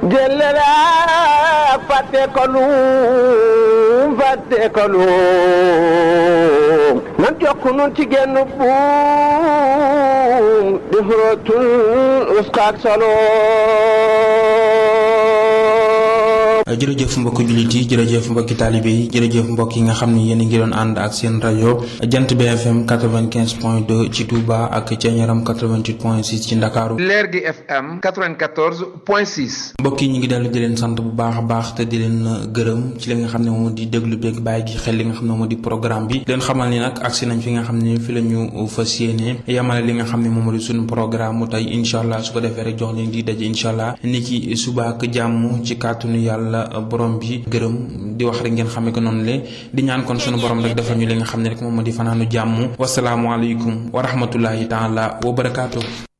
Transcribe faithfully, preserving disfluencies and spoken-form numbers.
jëlala fàtte ko luum fàtte ko luum nan jokk nun ci genn buum di xurootul uskaak saloom. jërëjëf mbokki jullit yi jërëjëf mbokki taalibe yi jërëjëf mbokk yi nga xam ne yéen a ngi doon ànd ak seen rajo Jant B F M quatre-vingt-quinze point deux ci Touba ak Thiéniaram quatre-vingt-huit point six ci Ndakaaru. Leer gi F M quatre-vingt-quatorze point six. mbokk yi ñu ngi dellu di leen sant bu baax a baax te di leen gërëm ci li nga xam ne moom di déglu beeg bàyyi gi xel li nga xam ne moom di programme bi leen xamal ni nag agsi nañ fi nga xam ne fi la ñu fas yéene yamale li nga xam ne moom di suñu programme mu tey incha allah su ko defee rek jox leen di daje incha allah ni ki suba ak jàmm ci kàttanu yàlla borom bi gërëm di wax rek ngeen xamee ko noonu le di ñaan kon sunu borom rek defal ñu li nga xam ne rek moom moo di fanaanu jàmm wasalaamualeykum wa rahmatullahi taala wa barakaatu.